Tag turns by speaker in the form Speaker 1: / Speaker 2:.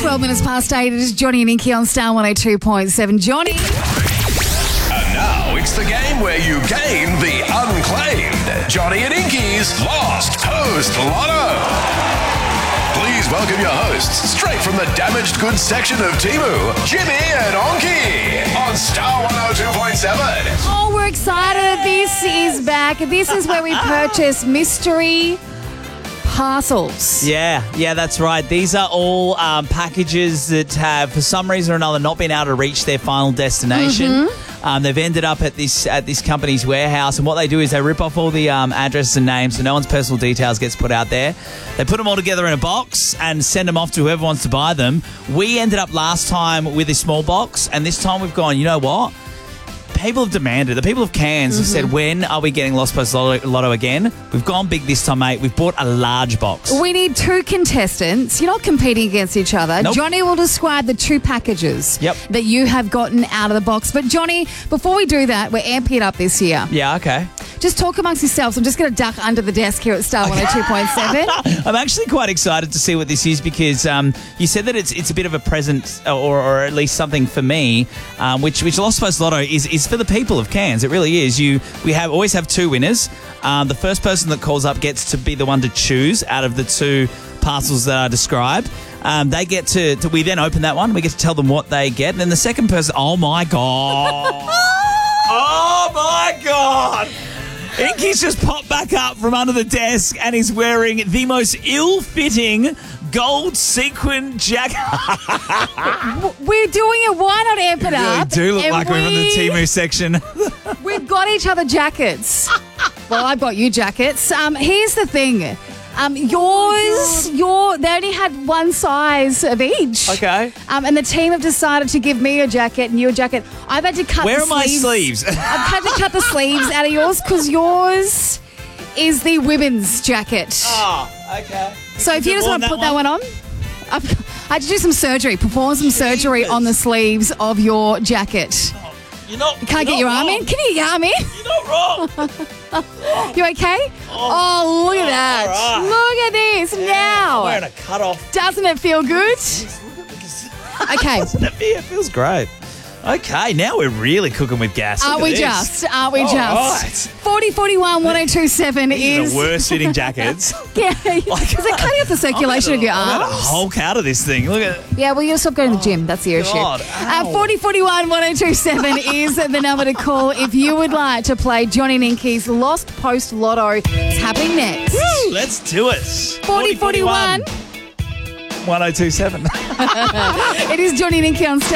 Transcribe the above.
Speaker 1: 12 minutes past 8. It is Johnny and Inky on Star 102.7. Johnny.
Speaker 2: And now it's the game where you gain the unclaimed Johnny and Inky's Lost Post Lotto. Please welcome your hosts, straight from the damaged goods section of Temu, Jimmy and Onky on Star 102.7.
Speaker 1: Oh, we're excited. This is back. This is where we purchase mystery parcels.
Speaker 3: Yeah, that's right. These are all packages that have, for some reason or another, not been able to reach their final destination. They've ended up at this company's warehouse, and what they do is they rip off all the addresses and names, so no one's personal details gets put out there. They put them all together in a box and send them off to whoever wants to buy them. We ended up last time with a small box, and this time we've gone, you know what? People have demanded. The people of Cairns have said, when are we getting Lost Post Lotto again? We've gone big this time, mate. We've bought a large box.
Speaker 1: We need two contestants. You're not competing against each other.
Speaker 3: Nope.
Speaker 1: Johnny will describe the two packages that you have gotten out of the box. But Johnny, before we do that, we're amping it up this year.
Speaker 3: Yeah, okay.
Speaker 1: Just talk amongst yourselves. I'm just going to duck under the desk here at Star 102.7.
Speaker 3: I'm actually quite excited to see what this is because you said that it's a bit of a present or at least something for me, which Lost Post Lotto is for the people of Cairns. It really is. We always have two winners. The first person that calls up gets to be the one to choose out of the two parcels that are described. They get to we then open that one. We get to tell them what they get. And then the second person, oh my God. Oh my God. Inky's just popped back up from under the desk and he's wearing the most ill-fitting gold sequin jacket.
Speaker 1: We're doing it. Why not amp it up?
Speaker 3: We do look like we're from the Temu section.
Speaker 1: We've got each other jackets. Well, I've got you jackets. Here's the thing. They only had one size of each.
Speaker 3: Okay.
Speaker 1: And the team have decided to give me a jacket and you a jacket. I've had to cut
Speaker 3: Where
Speaker 1: the
Speaker 3: are my sleeves?
Speaker 1: I've had to cut the sleeves out of yours because yours is the women's jacket.
Speaker 3: Oh, okay.
Speaker 1: So if you just want to put that one on, I had to do some surgery, perform some surgery on the sleeves of your jacket.
Speaker 3: You
Speaker 1: can't get your arm in? Can you get your arm in?
Speaker 3: You're not wrong.
Speaker 1: You okay? Oh, look at that.
Speaker 3: Right.
Speaker 1: Look at this now.
Speaker 3: I'm wearing a cut-off.
Speaker 1: Doesn't it feel good? Okay.
Speaker 3: It feels great. Okay, now we're really cooking with gas.
Speaker 1: Aren't we just? All right. 4041 1027 is
Speaker 3: the worst fitting jackets.
Speaker 1: Yeah, because they're cutting off the circulation of your
Speaker 3: I'm
Speaker 1: arms.
Speaker 3: gonna Hulk out of this thing. Look at
Speaker 1: Yeah, well, you'll stop going to the gym. That's the issue.
Speaker 3: God,
Speaker 1: 4041 1027 is the number to call if you would like to play Johnny and Inky's Lost Post Lotto. It's happening next.
Speaker 3: Woo, let's do it.
Speaker 1: 4041
Speaker 3: 1027.
Speaker 1: It is Johnny and Inky on Star.